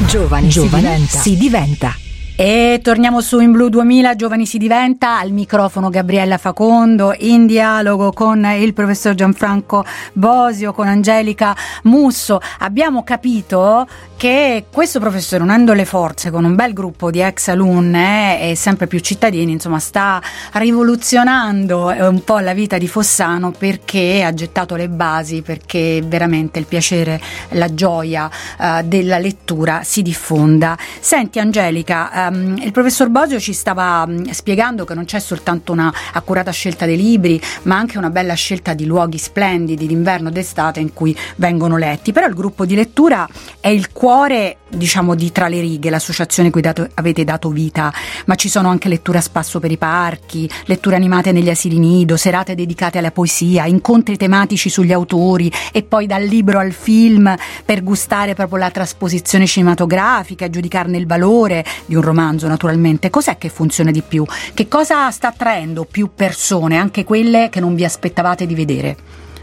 Giovani si diventa. E torniamo su In Blu 2000, Giovani si diventa, al microfono Gabriella Facondo, in dialogo con il professor Gianfranco Bosio, con Angelica Musso. Abbiamo capito che questo professore, unendo le forze con un bel gruppo di ex alunne e sempre più cittadini, insomma, sta rivoluzionando un po' la vita di Fossano, perché ha gettato le basi perché veramente il piacere, la gioia della lettura si diffonda. Senti Angelica, il professor Bosio ci stava spiegando che non c'è soltanto una accurata scelta dei libri, ma anche una bella scelta di luoghi splendidi d'inverno e d'estate in cui vengono letti. Però il gruppo di lettura è il cuore, diciamo, di Tra le righe, l'associazione cui avete dato vita, ma ci sono anche letture a spasso per i parchi, letture animate negli asili nido, serate dedicate alla poesia, incontri tematici sugli autori e poi dal libro al film per gustare proprio la trasposizione cinematografica e giudicarne il valore di un romanzo, naturalmente. Cos'è che funziona di più? Che cosa sta attraendo più persone, anche quelle che non vi aspettavate di vedere?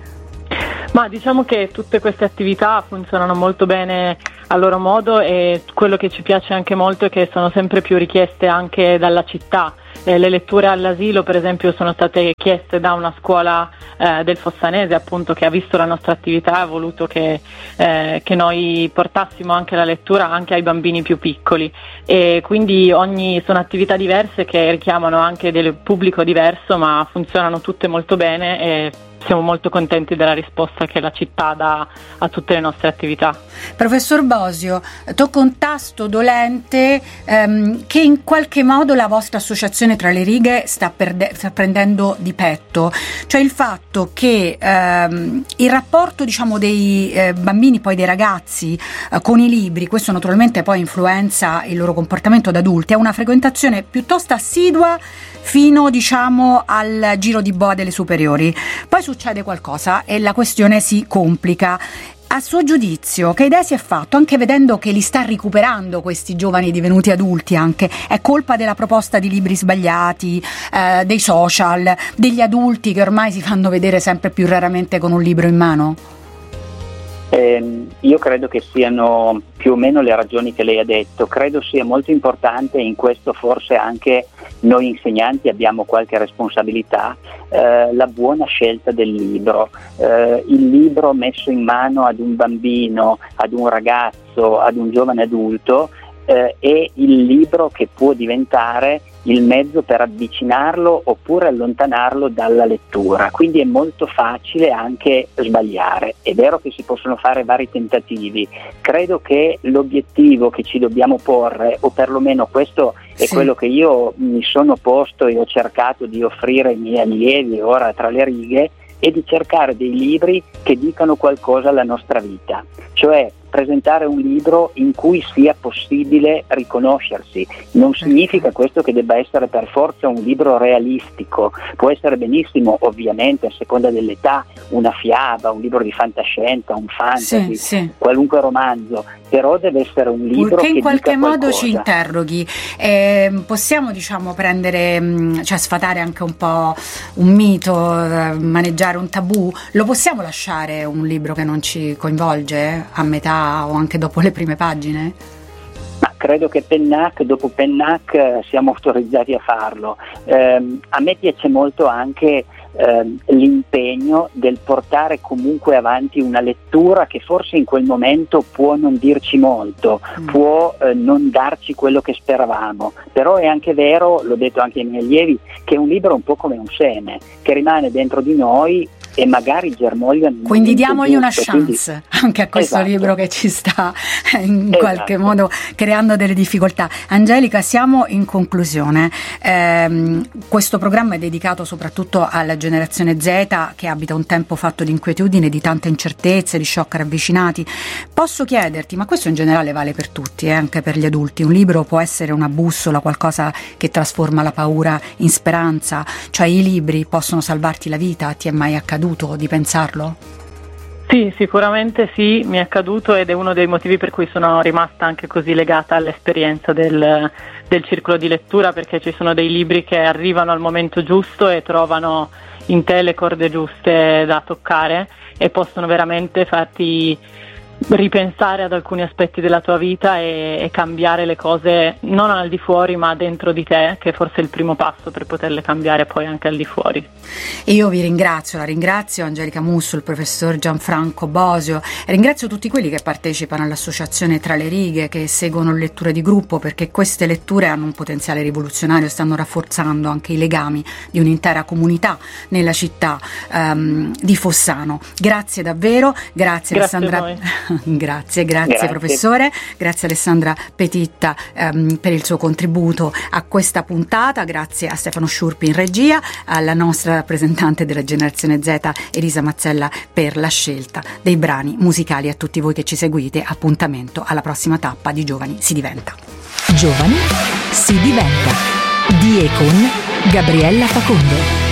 Ma diciamo che tutte queste attività funzionano molto bene a loro modo, e quello che ci piace anche molto è che sono sempre più richieste anche dalla città. Le letture all'asilo, per esempio, sono state chieste da una scuola del Fossanese, appunto, che ha visto la nostra attività e ha voluto che noi portassimo anche la lettura anche ai bambini più piccoli, e quindi sono attività diverse che richiamano anche del pubblico diverso, ma funzionano tutte molto bene e siamo molto contenti della risposta che la città dà a tutte le nostre attività. Professor Bosio, tocca un tasto dolente che in qualche modo la vostra associazione Tra le righe sta prendendo di petto, cioè il fatto che il rapporto, diciamo, dei bambini, poi dei ragazzi con i libri, questo naturalmente poi influenza il loro comportamento da adulti, è una frequentazione piuttosto assidua fino, diciamo, al giro di boa delle superiori. Poi succede qualcosa e la questione si complica. A suo giudizio, che idea si è fatto, anche vedendo che li sta recuperando questi giovani divenuti adulti anche? È colpa della proposta di libri sbagliati, dei social, degli adulti che ormai si fanno vedere sempre più raramente con un libro in mano? Io credo che siano più o meno le ragioni che lei ha detto. Credo sia molto importante, in questo forse anche noi insegnanti abbiamo qualche responsabilità, la buona scelta del libro. Il libro messo in mano ad un bambino, ad un ragazzo, ad un giovane adulto, è il libro che può diventare il mezzo per avvicinarlo oppure allontanarlo dalla lettura, quindi è molto facile anche sbagliare. È vero che si possono fare vari tentativi, credo che l'obiettivo che ci dobbiamo porre, o perlomeno questo è quello che io mi sono posto e ho cercato di offrire ai miei allievi ora Tra le righe, è di cercare dei libri che dicano qualcosa alla nostra vita, cioè presentare un libro in cui sia possibile riconoscersi. Non significa questo che debba essere per forza un libro realistico, può essere benissimo, ovviamente, a seconda dell'età, una fiaba, un libro di fantascienza, un fantasy, qualunque romanzo, però deve essere un libro che in qualche modo ci interroghi. Possiamo, diciamo, prendere, cioè sfatare anche un po' un mito, maneggiare un tabù? Lo possiamo lasciare un libro che non ci coinvolge a metà o anche dopo le prime pagine? Ma credo che dopo Pennac siamo autorizzati a farlo. A me piace molto anche l'impegno del portare comunque avanti una lettura che forse in quel momento può non dirci molto, può non darci quello che speravamo, però è anche vero, l'ho detto anche ai miei allievi, che un libro è un po' come un seme che rimane dentro di noi e magari germoglia. Quindi diamogli una chance anche a questo libro che ci sta in qualche modo creando delle difficoltà. Angelica, siamo in conclusione. Questo programma è dedicato soprattutto alla generazione Z, che abita un tempo fatto di inquietudine, di tante incertezze, di shock ravvicinati. Posso chiederti, ma questo in generale vale per tutti, anche per gli adulti, un libro può essere una bussola, qualcosa che trasforma la paura in speranza, cioè i libri possono salvarti la vita? Ti è mai accaduto di pensarlo? Sì, sicuramente sì, mi è accaduto, ed è uno dei motivi per cui sono rimasta anche così legata all'esperienza del circolo di lettura, perché ci sono dei libri che arrivano al momento giusto e trovano in te le corde giuste da toccare e possono veramente farti ripensare ad alcuni aspetti della tua vita e cambiare le cose non al di fuori ma dentro di te, che forse è il primo passo per poterle cambiare poi anche al di fuori. E io vi ringrazio, la ringrazio Angelica Musso, il professor Gianfranco Bosio, e ringrazio tutti quelli che partecipano all'associazione Tra le Righe, che seguono le letture di gruppo, perché queste letture hanno un potenziale rivoluzionario, stanno rafforzando anche i legami di un'intera comunità nella città di Fossano. Grazie davvero, grazie Alessandra. Grazie professore, grazie Alessandra Petitta per il suo contributo a questa puntata, grazie a Stefano Sciurpi in regia, alla nostra rappresentante della generazione Z Elisa Mazzella per la scelta dei brani musicali. A tutti voi che ci seguite, appuntamento alla prossima tappa di Giovani si diventa. Giovani si diventa, di e con Gabriella Facondo.